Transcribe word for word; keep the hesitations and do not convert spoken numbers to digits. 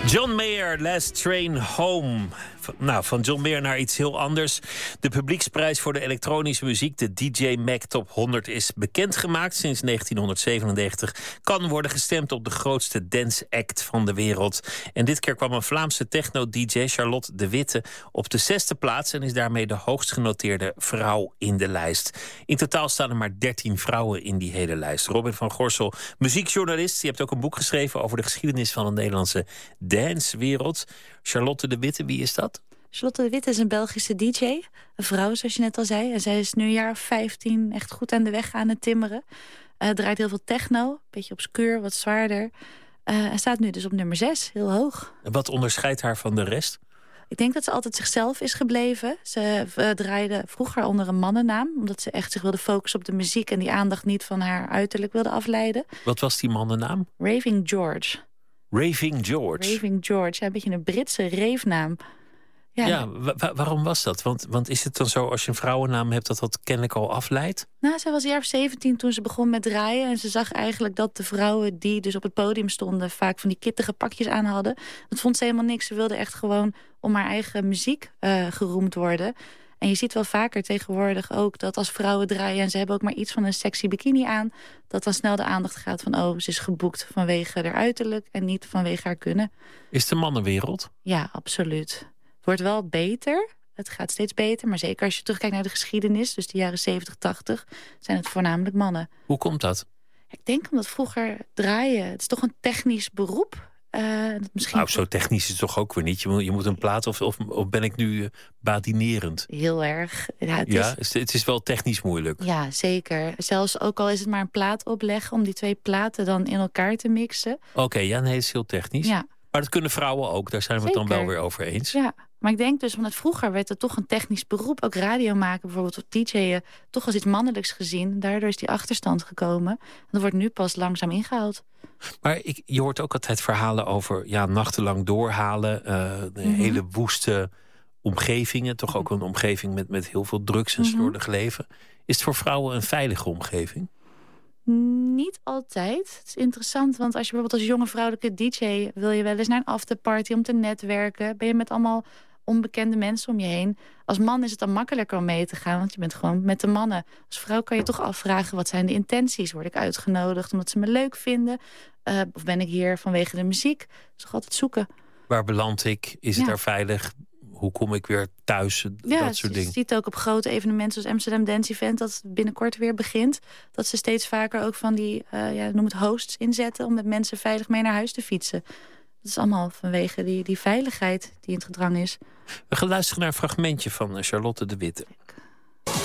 John Mayer, Last Train Home. Nou, van John Mayer naar iets heel anders. De publieksprijs voor de elektronische muziek, de D J Mag Top honderd, is bekendgemaakt. Sinds negentienhonderdzevenennegentig kan worden gestemd op de grootste dance act van de wereld. En dit keer kwam een Vlaamse techno-D J, Charlotte de Witte, op de zesde plaats en is daarmee de hoogst genoteerde vrouw in de lijst. In totaal staan er maar dertien vrouwen in die hele lijst. Robin van Gorsel, muziekjournalist. Je hebt ook een boek geschreven over de geschiedenis van de Nederlandse dancewereld. Charlotte de Witte, wie is dat? Charlotte de Witte is een Belgische D J. Een vrouw, zoals je net al zei. En zij is nu een jaar of vijftien echt goed aan de weg aan het timmeren. Uh, draait heel veel techno. Een beetje obscuur, wat zwaarder. Uh, en staat nu dus op nummer zes, heel hoog. En wat onderscheidt haar van de rest? Ik denk dat ze altijd zichzelf is gebleven. Ze uh, draaide vroeger onder een mannennaam. Omdat ze echt zich wilde focussen op de muziek en die aandacht niet van haar uiterlijk wilde afleiden. Wat was die mannennaam? Raving George. Raving George? Raving George, ja, een beetje een Britse reefnaam. Ja, ja wa- wa- waarom was dat? Want, want is het dan zo, als je een vrouwennaam hebt, dat dat kennelijk al afleidt? Nou, zij was een jaar of zeventien toen ze begon met draaien. En ze zag eigenlijk dat de vrouwen die dus op het podium stonden vaak van die kittige pakjes aan hadden. Dat vond ze helemaal niks. Ze wilde echt gewoon om haar eigen muziek uh, geroemd worden. En je ziet wel vaker tegenwoordig ook dat als vrouwen draaien en ze hebben ook maar iets van een sexy bikini aan, dat dan snel de aandacht gaat van, oh, ze is geboekt vanwege haar uiterlijk en niet vanwege haar kunnen. Is het een mannenwereld? Ja, absoluut. Het wordt wel beter. Het gaat steeds beter. Maar zeker als je terugkijkt naar de geschiedenis, dus de jaren zeventig, tachtig, zijn het voornamelijk mannen. Hoe komt dat? Ik denk omdat vroeger draaien, het is toch een technisch beroep. Uh, dat misschien... Nou, zo technisch is het toch ook weer niet? Je moet, je moet een plaat, of, of, of ben ik nu uh, badinerend? Heel erg. Ja, het, ja is... het is wel technisch moeilijk. Ja, zeker. Zelfs ook al is het maar een plaat opleggen om die twee platen dan in elkaar te mixen. Oké, okay, ja, nee, het is heel technisch. Ja. Maar dat kunnen vrouwen ook, daar zijn we Zeker. het dan wel weer over eens. Ja, maar ik denk dus, want vroeger werd het toch een technisch beroep. Ook radio maken, bijvoorbeeld of D J'en, toch als iets mannelijks gezien. Daardoor is die achterstand gekomen. En dat wordt nu pas langzaam ingehaald. Maar ik, je hoort ook altijd verhalen over ja, nachtenlang doorhalen. Uh, de mm-hmm. hele woeste omgevingen. Toch ook een omgeving met, met heel veel drugs en slordig mm-hmm. leven. Is het voor vrouwen een veilige omgeving? Niet altijd. Het is interessant, want als je bijvoorbeeld als jonge vrouwelijke D J wil je wel eens naar een afterparty om te netwerken. Ben je met allemaal onbekende mensen om je heen. Als man is het dan makkelijker om mee te gaan, want je bent gewoon met de mannen. Als vrouw kan je toch afvragen, wat zijn de intenties? Word ik uitgenodigd omdat ze me leuk vinden? Uh, of ben ik hier vanwege de muziek? Dat is toch altijd zoeken. Waar beland ik? Is het ja. daar veilig? Hoe kom ik weer thuis? Ja, dat soort dingen. Je ziet ook op grote evenementen zoals Amsterdam Dance Event, dat binnenkort weer begint. Dat ze steeds vaker ook van die, uh, ja, noem het hosts inzetten om met mensen veilig mee naar huis te fietsen. Dat is allemaal vanwege die, die veiligheid die in het gedrang is. We gaan luisteren naar een fragmentje van Charlotte de Witte.